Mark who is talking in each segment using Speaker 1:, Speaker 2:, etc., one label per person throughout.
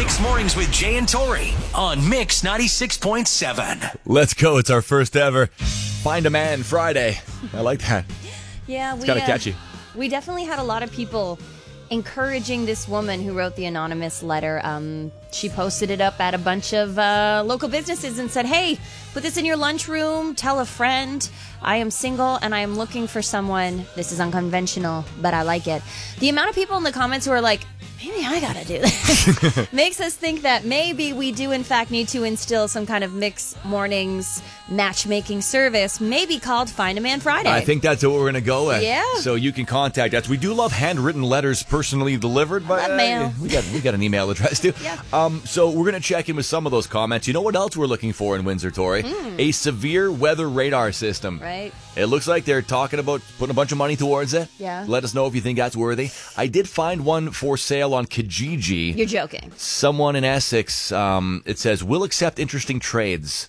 Speaker 1: Mix Mornings with Jay and Tori on Mix 96.7.
Speaker 2: Let's go. It's our first ever Find a Man Friday. I like that.
Speaker 3: Yeah,
Speaker 2: it's kind of catchy.
Speaker 3: We definitely had a lot of people encouraging this woman who wrote the anonymous letter. She posted it up at a bunch of local businesses and said, hey, put this in your lunchroom, tell a friend. I am single and I am looking for someone. This is unconventional, but I like it. The amount of people in the comments who are like, maybe I gotta do this, makes us think that maybe we do in fact need to instill some kind of Mix Mornings matchmaking service, maybe called Find a Man Friday.
Speaker 2: I think that's what we're going to go with.
Speaker 3: Yeah.
Speaker 2: So you can contact us. We do love handwritten letters personally delivered, but
Speaker 3: love mail.
Speaker 2: We got an email address too.
Speaker 3: Yeah.
Speaker 2: So we're going to check in with some of those comments. You know what else we're looking for in Windsor, Tori? A severe weather radar system.
Speaker 3: Right.
Speaker 2: It looks like they're talking about putting a bunch of money towards it.
Speaker 3: Yeah.
Speaker 2: Let us know if you think that's worthy. I did find one for sale on Kijiji.
Speaker 3: You're joking.
Speaker 2: Someone in Essex, it says, will accept interesting trades.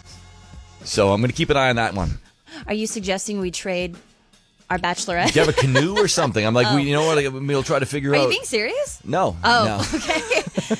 Speaker 2: So I'm going to keep an eye on that one.
Speaker 3: Are you suggesting we trade our bachelorette?
Speaker 2: Do you have a canoe or something? I'm like, you know what? We'll try to figure out.
Speaker 3: Are you being serious?
Speaker 2: No.
Speaker 3: Oh,
Speaker 2: no.
Speaker 3: okay.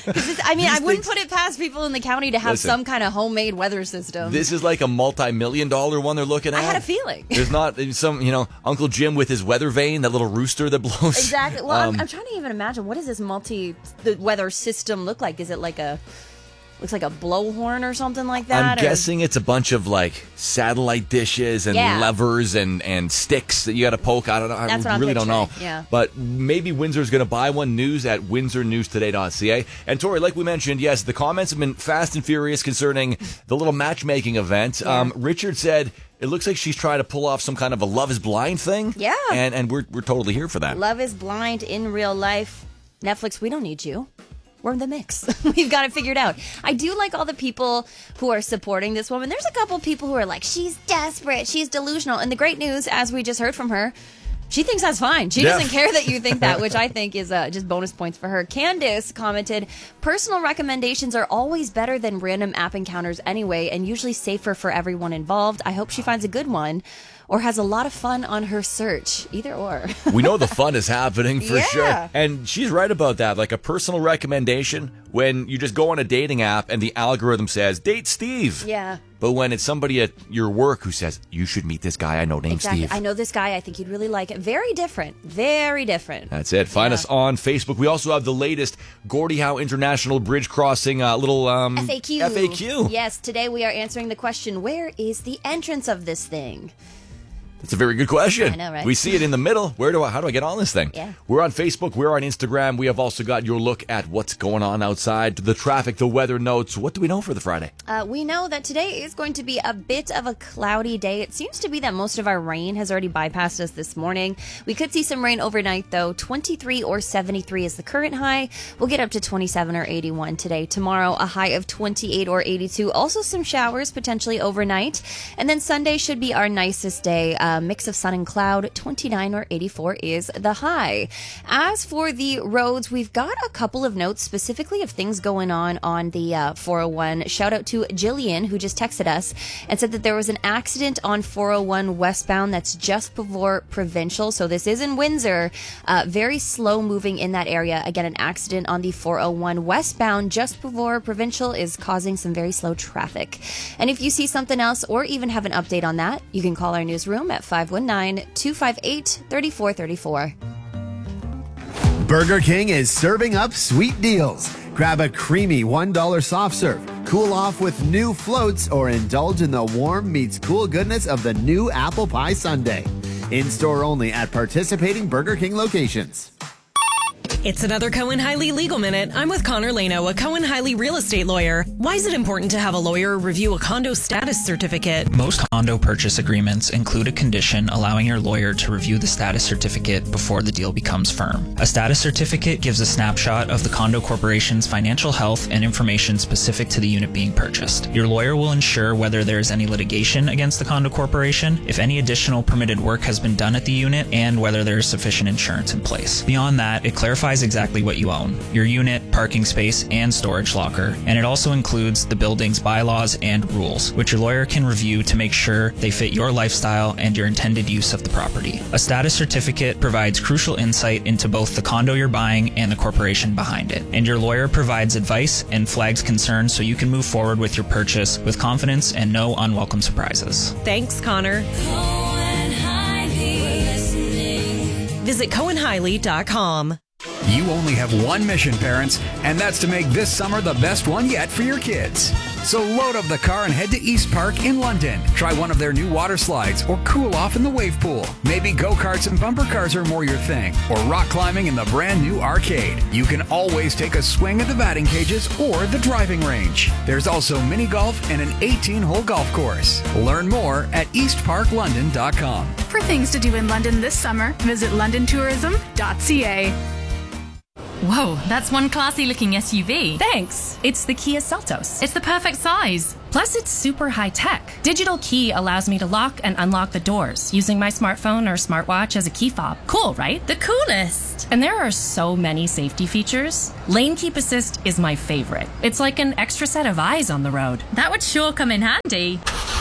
Speaker 3: I wouldn't put it past people in the county to have some kind of homemade weather system.
Speaker 2: This is like a multi-million-dollar one they're looking at.
Speaker 3: I had a feeling.
Speaker 2: There's not some, Uncle Jim with his weather vane, that little rooster that blows.
Speaker 3: Exactly. Well, I'm trying to even imagine, what does this the weather system look like? Is it like looks like a blowhorn or something like that?
Speaker 2: I'm guessing it's a bunch of like satellite dishes and levers and sticks that you got to poke. I don't know. I really don't know.
Speaker 3: Yeah.
Speaker 2: But maybe Windsor's going to buy one. News at windsornewstoday.ca. And Tori, like we mentioned, yes, the comments have been fast and furious concerning the little matchmaking event.
Speaker 3: Yeah.
Speaker 2: Richard said it looks like she's trying to pull off some kind of a Love is Blind thing.
Speaker 3: Yeah.
Speaker 2: And we're totally here for that.
Speaker 3: Love is Blind in real life. Netflix, we don't need you. We're in the mix. We've got it figured out. I do like all the people who are supporting this woman. There's a couple people who are like, she's desperate, she's delusional. And the great news, as we just heard from her, she thinks that's fine. She doesn't care that you think that, which I think is just bonus points for her. Candace commented, personal recommendations are always better than random app encounters anyway, and usually safer for everyone involved. I hope she finds a good one or has a lot of fun on her search. Either or.
Speaker 2: We know the fun is happening for sure.
Speaker 3: Yeah.
Speaker 2: And she's right about that. Like a personal recommendation, when you just go on a dating app and the algorithm says, date Steve.
Speaker 3: Yeah.
Speaker 2: But when it's somebody at your work who says, you should meet this guy I know named Steve.
Speaker 3: I know this guy. I think you'd really like it. Very different. Very different.
Speaker 2: That's it. Find us on Facebook. We also have the latest Gordie Howe International Bridge Crossing little FAQ.
Speaker 3: Yes, today we are answering the question, where is the entrance of this thing?
Speaker 2: That's a very good question.
Speaker 3: I know, right?
Speaker 2: We see it in the middle. How do I get on this thing?
Speaker 3: Yeah.
Speaker 2: We're on Facebook. We're on Instagram. We have also got your look at what's going on outside, the traffic, the weather notes. What do we know for the Friday?
Speaker 3: We know that today is going to be a bit of a cloudy day. It seems to be that most of our rain has already bypassed us this morning. We could see some rain overnight, though. 23 or 73 is the current high. We'll get up to 27 or 81 today. Tomorrow, a high of 28 or 82. Also some showers potentially overnight. And then Sunday should be our nicest day. Mix of sun and cloud, 29 or 84 is the high. As for the roads, we've got a couple of notes specifically of things going on the 401. Shout out to Jillian, who just texted us and said that there was an accident on 401 westbound that's just before Provincial. So this is in Windsor. Very slow moving in that area. Again, an accident on the 401 westbound just before Provincial is causing some very slow traffic. And if you see something else or even have an update on that, you can call our newsroom at 519-258-3434.
Speaker 4: Burger King is serving up sweet deals. Grab a creamy $1 soft serve, cool off with new floats, or indulge in the warm meets cool goodness of the new apple pie sundae. In-store only at participating Burger King locations.
Speaker 5: It's another Cohen Hiley Legal Minute. I'm with Connor Lano, a Cohen Hiley real estate lawyer. Why is it important to have a lawyer review a condo status certificate?
Speaker 6: Most condo purchase agreements include a condition allowing your lawyer to review the status certificate before the deal becomes firm. A status certificate gives a snapshot of the condo corporation's financial health and information specific to the unit being purchased. Your lawyer will ensure whether there is any litigation against the condo corporation, if any additional permitted work has been done at the unit, and whether there is sufficient insurance in place. Beyond that, it clarifies specifies exactly what you own: your unit, parking space, and storage locker. And it also includes the building's bylaws and rules, which your lawyer can review to make sure they fit your lifestyle and your intended use of the property. A status certificate provides crucial insight into both the condo you're buying and the corporation behind it. And your lawyer provides advice and flags concerns so you can move forward with your purchase with confidence and no unwelcome surprises.
Speaker 5: Thanks, Connor. Visit CohenHiley.com.
Speaker 7: You only have one mission, parents, and that's to make this summer the best one yet for your kids. So load up the car and head to East Park in London. Try one of their new water slides or cool off in the wave pool. Maybe go-karts and bumper cars are more your thing, or rock climbing in the brand new arcade. You can always take a swing at the batting cages or the driving range. There's also mini golf and an 18-hole golf course. Learn more at eastparklondon.com.
Speaker 8: For things to do in London this summer, visit londontourism.ca.
Speaker 9: Whoa, that's one classy-looking SUV.
Speaker 10: Thanks. It's the Kia Seltos.
Speaker 9: It's the perfect size.
Speaker 10: Plus, it's super high-tech. Digital key allows me to lock and unlock the doors using my smartphone or smartwatch as a key fob. Cool, right?
Speaker 9: The coolest.
Speaker 10: And there are so many safety features. Lane Keep Assist is my favorite. It's like an extra set of eyes on the road.
Speaker 9: That would sure come in handy.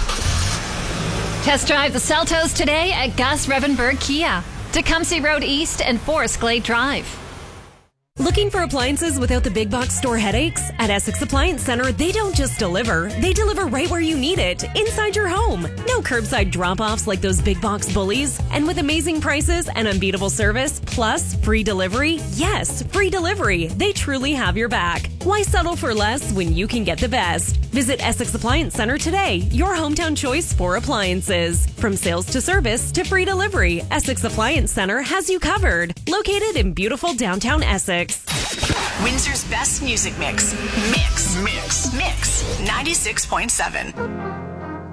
Speaker 11: Test drive the Seltos today at Gus Revenberg Kia, Tecumseh Road East and Forest Glade Drive.
Speaker 5: Looking for appliances without the big box store headaches? At Essex Appliance Center, they don't just deliver, they deliver right where you need it, inside your home. No curbside drop-offs like those big box bullies. And with amazing prices and unbeatable service, plus free delivery, yes, free delivery, they truly have your back. Why settle for less when you can get the best? Visit Essex Appliance Center today, your hometown choice for appliances. From sales to service to free delivery, Essex Appliance Center has you covered. Located in beautiful downtown Essex.
Speaker 12: Windsor's best music mix. Mix 96.7.